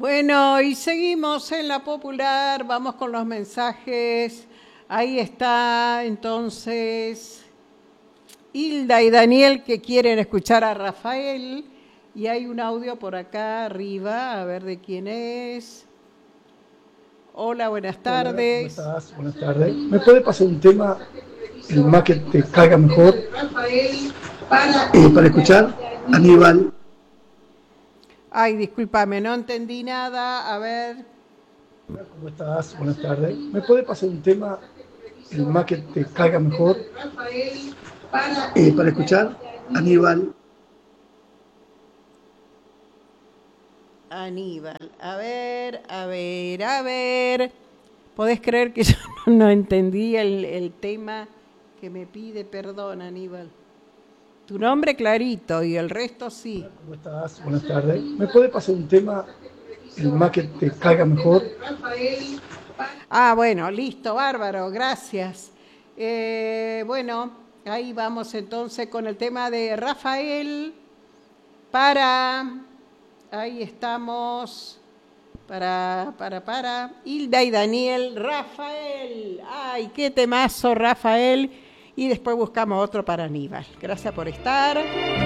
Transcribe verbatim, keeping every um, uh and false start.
Bueno, y seguimos en la popular, vamos con los mensajes. Ahí está, entonces, Hilda y Daniel que quieren escuchar a Rafael. Y hay un audio por acá arriba, a ver de quién es. Hola, buenas tardes. Hola, ¿cómo estás? Buenas tardes. ¿Me puede pasar un tema, el más que te caiga mejor, eh, para escuchar? Aníbal. Ay, discúlpame, no entendí nada. A ver. Hola, ¿cómo estás? Buenas tardes. ¿Me puede pasar un tema, el más que te caiga mejor, eh, para escuchar? Aníbal. Aníbal, a ver, a ver, a ver. ¿Podés creer que yo no, no entendí el, el tema que me pide? Perdón, Aníbal. Tu nombre clarito y el resto sí. Hola, ¿cómo estás? Buenas tardes. ¿Me puede pasar un tema, el más que te caiga mejor? Ah, bueno, listo, bárbaro, gracias. Eh, bueno, ahí vamos entonces con el tema de Rafael para... Ahí estamos. Para, para, para. Hilda y Daniel. Rafael. Ay, qué temazo, Rafael. Y después buscamos otro para Aníbal. Gracias por estar.